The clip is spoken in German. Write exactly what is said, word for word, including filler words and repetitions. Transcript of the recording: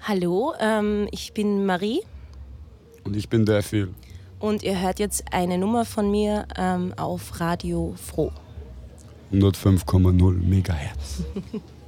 Hallo, ähm, ich bin Marie. Und ich bin der Phil. Und ihr hört jetzt eine Nummer von mir ähm, auf Radio Froh. hundertfünf Komma null Megahertz.